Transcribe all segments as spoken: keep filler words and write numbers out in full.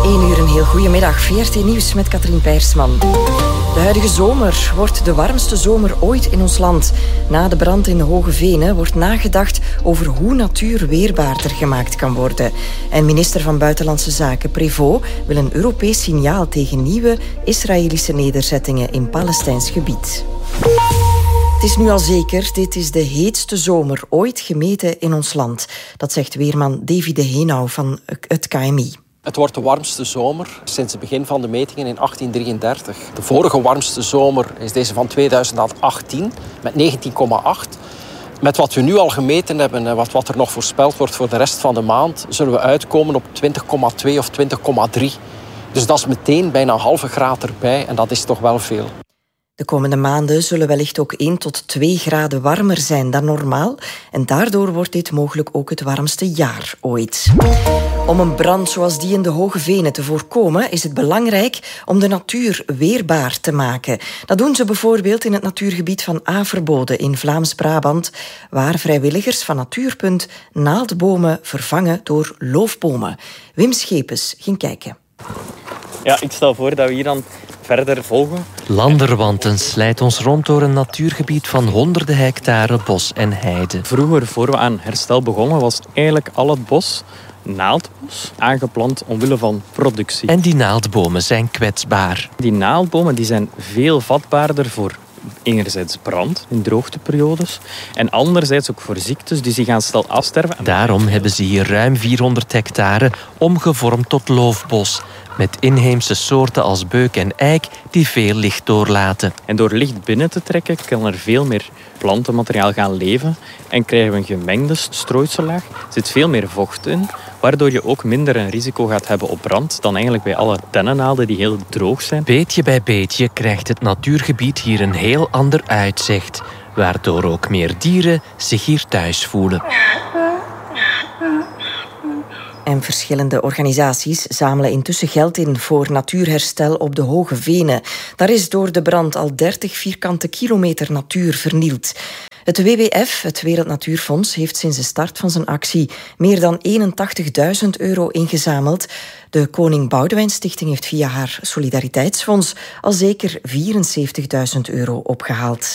één uur een heel goedemiddag. V R T Nieuws met Katrien Peirsman. De huidige zomer wordt de warmste zomer ooit in ons land. Na de brand in de Hoge Venen wordt nagedacht over hoe natuur weerbaarder gemaakt kan worden. En minister van Buitenlandse Zaken Prévost wil een Europees signaal tegen nieuwe Israëlische nederzettingen in Palestijns gebied. Het is nu al zeker, dit is de heetste zomer ooit gemeten in ons land. Dat zegt weerman Davy de Heenau van het K M I. Het wordt de warmste zomer sinds het begin van de metingen in achttien drieëndertig. De vorige warmste zomer is deze van tweeduizend achttien met negentien komma acht. Met wat we nu al gemeten hebben en wat, wat er nog voorspeld wordt voor de rest van de maand, zullen we uitkomen op twintig komma twee of twintig komma drie. Dus dat is meteen bijna een halve graad erbij en dat is toch wel veel. De komende maanden zullen wellicht ook één tot twee graden warmer zijn dan normaal. En daardoor wordt dit mogelijk ook het warmste jaar ooit. Om een brand zoals die in de Hoge Venen te voorkomen, is het belangrijk om de natuur weerbaar te maken. Dat doen ze bijvoorbeeld in het natuurgebied van Averboden in Vlaams-Brabant, waar vrijwilligers van Natuurpunt naaldbomen vervangen door loofbomen. Wim Schepens ging kijken. Ja, ik stel voor dat we hier dan verder volgen. Landerwanten slijt ons rond door een natuurgebied van honderden hectare bos en heide. Vroeger, voor we aan herstel begonnen, was eigenlijk al het bos naaldbos, aangeplant omwille van productie. En die naaldbomen zijn kwetsbaar. Die naaldbomen die zijn veel vatbaarder voor enerzijds brand in droogteperiodes en anderzijds ook voor ziektes, dus die gaan snel afsterven. Daarom hebben ze hier ruim vierhonderd hectare omgevormd tot loofbos, met inheemse soorten als beuk en eik die veel licht doorlaten. En door licht binnen te trekken kan er veel meer plantenmateriaal gaan leven en krijgen we een gemengde strooisellaag. Er zit veel meer vocht in, waardoor je ook minder een risico gaat hebben op brand dan eigenlijk bij alle dennennaalden die heel droog zijn. Beetje bij beetje krijgt het natuurgebied hier een heel ander uitzicht, waardoor ook meer dieren zich hier thuis voelen. En verschillende organisaties zamelen intussen geld in voor natuurherstel op de Hoge Venen. Daar is door de brand al dertig vierkante kilometer natuur vernield. Het W W F, het Wereld Natuurfonds, heeft sinds de start van zijn actie meer dan eenentachtigduizend euro ingezameld. De Koning Boudewijn Stichting heeft via haar Solidariteitsfonds al zeker vierenzeventigduizend euro opgehaald.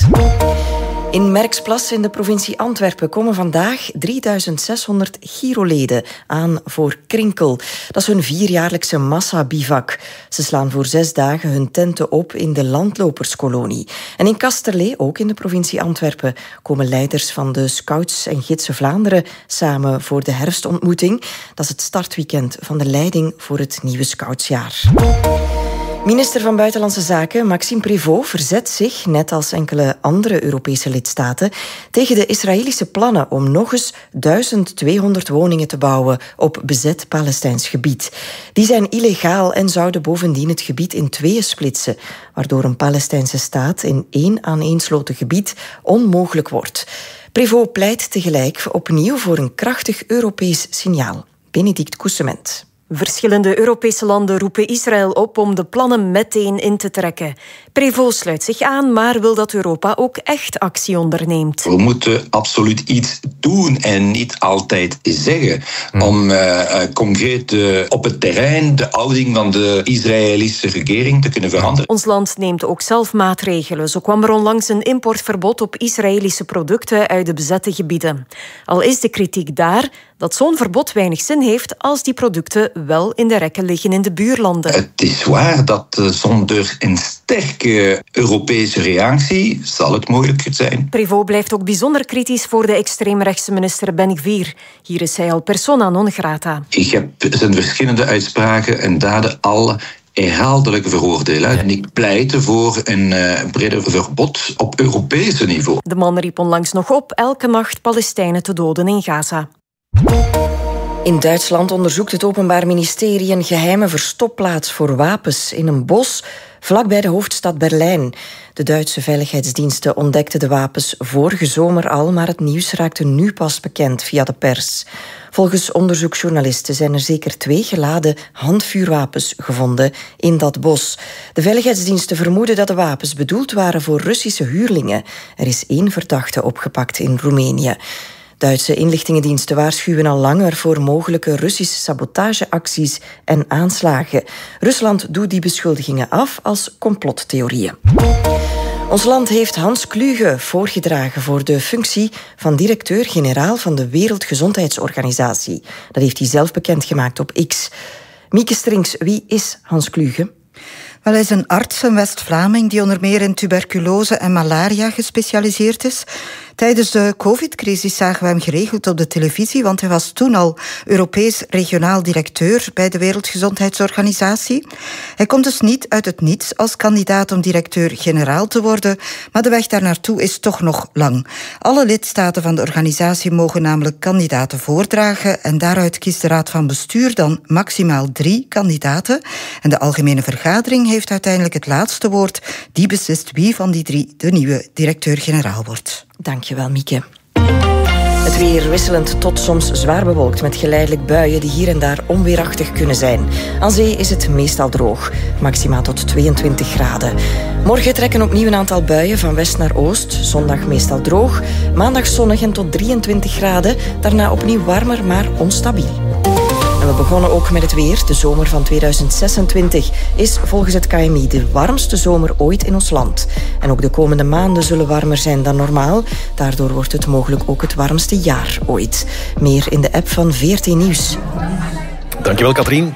In Merksplas in de provincie Antwerpen komen vandaag drieduizend zeshonderd Giro-leden aan voor Krinkel. Dat is hun vierjaarlijkse massabivak. Ze slaan voor zes dagen hun tenten op in de landloperskolonie. En in Kasterlee, ook in de provincie Antwerpen, komen leiders van de Scouts en Gidsen Vlaanderen samen voor de herfstontmoeting. Dat is het startweekend van de leiding voor het nieuwe Scoutsjaar. Minister van Buitenlandse Zaken Maxime Prévost verzet zich, net als enkele andere Europese lidstaten, tegen de Israëlische plannen om nog eens duizend tweehonderd woningen te bouwen op bezet Palestijns gebied. Die zijn illegaal en zouden bovendien het gebied in tweeën splitsen, waardoor een Palestijnse staat in één aaneensloten gebied onmogelijk wordt. Prévost pleit tegelijk opnieuw voor een krachtig Europees signaal. Benedict Coussement. Verschillende Europese landen roepen Israël op om de plannen meteen in te trekken. Prévost sluit zich aan, maar wil dat Europa ook echt actie onderneemt. We moeten absoluut iets doen en niet altijd zeggen. Hmm. Om uh, concreet uh, op het terrein de houding van de Israëlische regering te kunnen veranderen. Ons land neemt ook zelf maatregelen. Zo kwam er onlangs een importverbod op Israëlische producten uit de bezette gebieden. Al is de kritiek daar dat zo'n verbod weinig zin heeft als die producten wel in de rekken liggen in de buurlanden. Het is waar dat uh, zonder een sterke Europese reactie zal het moeilijker zijn. Prévost blijft ook bijzonder kritisch voor de extreemrechtse minister Ben-Gvir. Hier is hij al persona non grata. Ik heb zijn verschillende uitspraken en daden al herhaaldelijk veroordelen. En ik pleitte voor een uh, breder verbod op Europese niveau. De man riep onlangs nog op elke nacht Palestijnen te doden in Gaza. In Duitsland onderzoekt het Openbaar Ministerie een geheime verstopplaats voor wapens in een bos vlakbij de hoofdstad Berlijn. De Duitse veiligheidsdiensten ontdekten de wapens vorige zomer al, maar het nieuws raakte nu pas bekend via de pers. Volgens onderzoeksjournalisten zijn er zeker twee geladen handvuurwapens gevonden in dat bos. De veiligheidsdiensten vermoeden dat de wapens bedoeld waren voor Russische huurlingen. Er is één verdachte opgepakt in Roemenië. Duitse inlichtingendiensten waarschuwen al langer voor mogelijke Russische sabotageacties en aanslagen. Rusland doet die beschuldigingen af als complottheorieën. Ons land heeft Hans Kluge voorgedragen voor de functie van directeur-generaal van de Wereldgezondheidsorganisatie. Dat heeft hij zelf bekendgemaakt op X. Mieke Strings, wie is Hans Kluge? Wel, hij is een arts, een West-Vlaming, die onder meer in tuberculose en malaria gespecialiseerd is. Tijdens de covid-crisis zagen we hem geregeld op de televisie, want hij was toen al Europees regionaal directeur bij de Wereldgezondheidsorganisatie. Hij komt dus niet uit het niets als kandidaat om directeur-generaal te worden, maar de weg daar naartoe is toch nog lang. Alle lidstaten van de organisatie mogen namelijk kandidaten voordragen en daaruit kiest de Raad van Bestuur dan maximaal drie kandidaten. En de Algemene Vergadering heeft uiteindelijk het laatste woord. Die beslist wie van die drie de nieuwe directeur-generaal wordt. Dankjewel, Mieke. Het weer wisselend tot soms zwaar bewolkt met geleidelijk buien die hier en daar onweerachtig kunnen zijn. Aan zee is het meestal droog, maxima tot tweeëntwintig graden. Morgen trekken opnieuw een aantal buien van west naar oost. Zondag meestal droog, maandag zonnig en tot drieëntwintig graden. Daarna opnieuw warmer, maar onstabiel. En we begonnen ook met het weer. De zomer van tweeduizend zesentwintig is volgens het K M I de warmste zomer ooit in ons land. En ook de komende maanden zullen warmer zijn dan normaal. Daardoor wordt het mogelijk ook het warmste jaar ooit. Meer in de app van V R T Nieuws. Dankjewel, Katrien.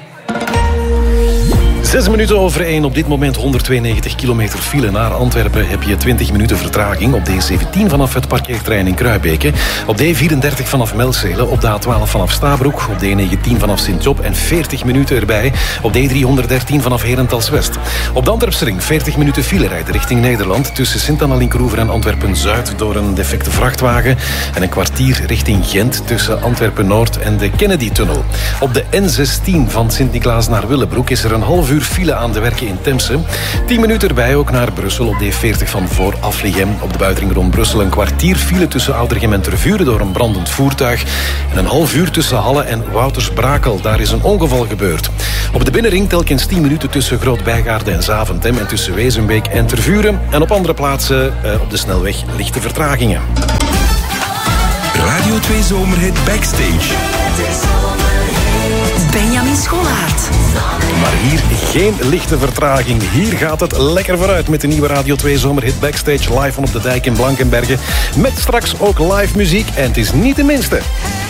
Zes minuten over één. Op dit moment honderdtweeënnegentig kilometer file. Naar Antwerpen heb je twintig minuten vertraging. Op D zeventien vanaf het parkeerterrein in Kruibeke. Op D vierendertig vanaf Melzele. Op de A twaalf vanaf Stabroek. Op D negentien vanaf Sint-Job. En veertig minuten erbij op D driehonderddertien vanaf Herentals-West. Op de Antwerpsring veertig minuten file rijden richting Nederland. Tussen Sint-Anna-Linkroever en Antwerpen-Zuid door een defecte vrachtwagen. En een kwartier richting Gent tussen Antwerpen-Noord en de Kennedy-tunnel. Op de N zestien van Sint-Niklaas naar Willebroek is er een half uur file aan de werken in Temse. tien minuten erbij ook naar Brussel op D veertig van voor Afligem. Op de buitenring rond Brussel een kwartier file tussen Oudergem en Tervuren door een brandend voertuig. En een half uur tussen Halle en Wouters-Brakel. Daar is een ongeval gebeurd. Op de binnenring telkens tien minuten tussen Groot-Bijgaarde en Zaventem en tussen Wezenbeek en Tervuren. En op andere plaatsen uh, op de snelweg lichte vertragingen. Radio twee Zomerhit Backstage. Benjamin Scholaert. Maar hier geen lichte vertraging. Hier gaat het lekker vooruit met de nieuwe Radio twee Zomerhit Backstage live van op de Dijk in Blankenberge. Met straks ook live muziek en het is niet de minste.